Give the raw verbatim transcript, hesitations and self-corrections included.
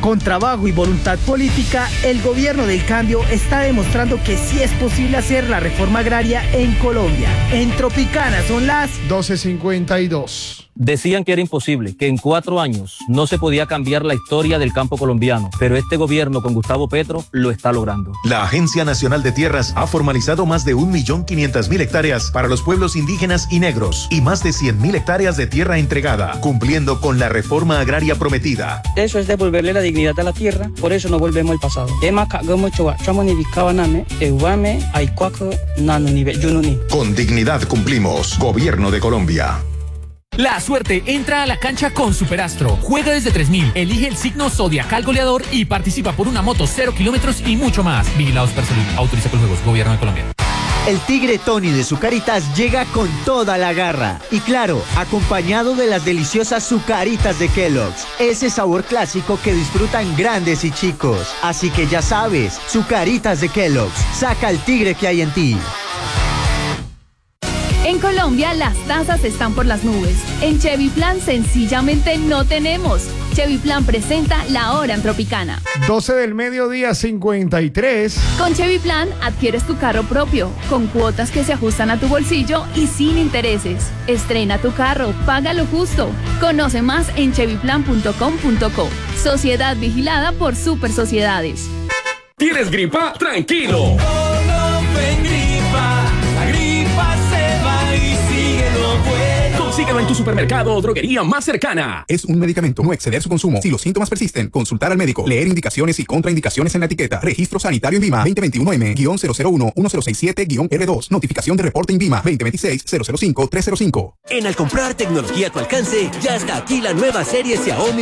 Con trabajo y voluntad política, el gobierno del cambio está demostrando que sí es posible hacer la reforma agraria en Colombia. En Tropicana son las doce cincuenta y dos. Decían que era imposible, que en cuatro años no se podía cambiar la historia del campo colombiano, pero este gobierno con Gustavo Petro lo está logrando. La Agencia Nacional de Tierras ha formalizado más de un millón quinientas mil hectáreas para los pueblos indígenas y negros y más de cien mil hectáreas de tierra entregada, cumpliendo con la reforma agraria prometida. Eso es devolverle la dignidad a la tierra, por eso no volvemos al pasado. Con dignidad cumplimos. Gobierno de Colombia. La suerte entra a la cancha con Superastro. Juega desde tres mil, elige el signo zodiacal goleador y participa por una moto cero kilómetros y mucho más. Vigilados por Salud. Autoriza con juegos. Gobierno de Colombia. El Tigre Tony de Zucaritas llega con toda la garra. Y claro, acompañado de las deliciosas Zucaritas de Kellogg's. Ese sabor clásico que disfrutan grandes y chicos. Así que ya sabes, Zucaritas de Kellogg's. Saca el tigre que hay en ti. En Colombia las tasas están por las nubes. En Chevy Plan sencillamente no tenemos. Chevy Plan presenta La Hora en Tropicana. doce del mediodía, cincuenta y tres. Con Chevy Plan adquieres tu carro propio, con cuotas que se ajustan a tu bolsillo y sin intereses. Estrena tu carro, paga lo justo. Conoce más en chevy plan punto com punto co. Sociedad vigilada por Super Sociedades. ¿Tienes gripa? ¡Tranquilo! Síguelo en tu supermercado o droguería más cercana. Es un medicamento, no exceder su consumo. Si los síntomas persisten, consultar al médico. Leer indicaciones y contraindicaciones en la etiqueta. Registro sanitario INVIMA veinte veintiuno M cero cero uno uno cero seis siete R dos. Notificación de reporte INVIMA veinte veintiséis cero cero cinco tres cero cinco. En Al comprar tecnología a tu alcance, ya está aquí la nueva serie Xiaomi